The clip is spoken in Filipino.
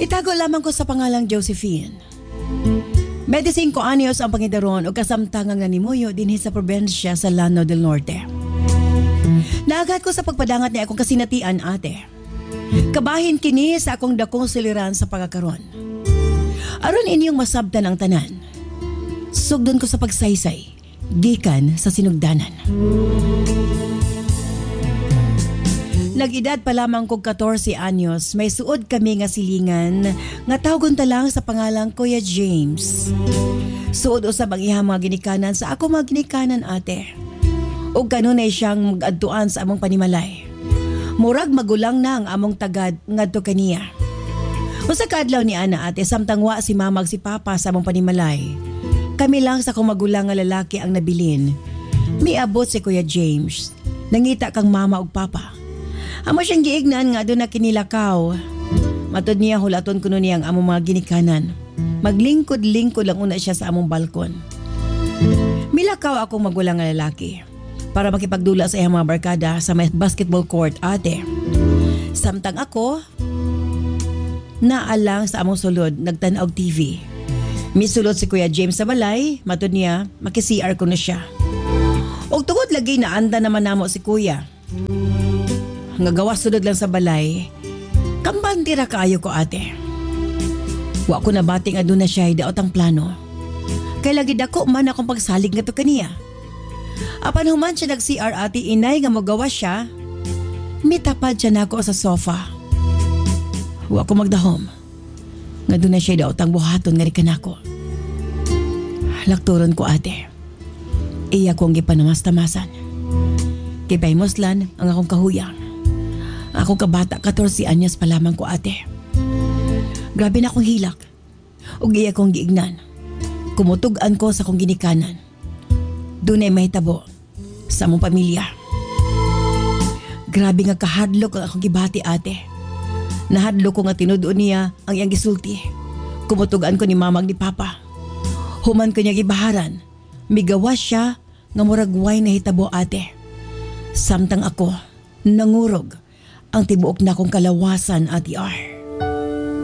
Itago lamang ko sa pangalang Josephine. 25 anyos ang pangidaron o kasamtangang nanimuyo dinhi sa probensya sa Llano del Norte. Naagad ko sa pagpadangat ni akong kasinatian ate. Kabahin kini sa akong dakong suliran sa pagkakaron. Aron inyong masabtan ang tanan. Sugdon ko sa pagsaysay, gikan sa sinugdanan. Nag-edad pa lamang kong 14 anyos, may suod kami nga silingan nga tawgon ta lang sa pangalang Kuya James. Suod usab ang iyang mga ginikanan sa ako mga ginikanan ate. O kanunay siyang mag-adtuan sa among panimalay. Murag magulang na ang among tagad ngadto kaniya. Usa ka adlaw ni ana ate samtang wa si mama ug si papa sa among panimalay. Kami lang sa akong magulang nga lalaki ang nabilin. Miabot si Kuya James. Nangita kang mama ug papa. Amo siyang giignan nga doon na kinilakaw. Matod niya hulaton kuno niya ang among mga ginikanan. Maglingkod-lingkod lang una siya sa among balkon. Milakaw akong magulang nga lalaki para makipagdula sa iyang mga barkada sa may basketball court ate. Samtang ako, naalang sa among sulod nagtanaw TV. Misulod si Kuya James sa balay, matod niya maki-CR ko na siya. Og tungod lagi na anda naman namo si Kuya. Nga gawas sunod lang sa balay, kambantira kaayo ko ate. Wa ko nabati nga doon na siya daot ang plano. Kay lagi dako man akong pagsalig nga to kaniya. Apan human siya nag-CR ate inay nga magawas siya, mitapad siya nako sa sofa. Wa ko magdahom. Nga doon na siya daot ang buhaton nga rikan ako. Lakturon ko ate. Iya kong gipanamas-tamasan. Kay paymoslan ang akong kahuyang. Ako kabata, 14 anyos pa lamang ko ate. Grabe na akong hilak. Ug iya kong giignan. Kumutugan ko sa akong ginikanan. Doon ay mahitabo sa among pamilya. Grabe nga kahadlok ang akong gibati ate. Nahadlok ko nga tinudoon niya ang iyang gisulti. Kumutugan ko ni mama ug ni papa. Human ko niya gibaharan. Migawas siya nga murag way na hitabo ate. Samtang ako, nangurog ang tibuok na kong kalawasan ati R.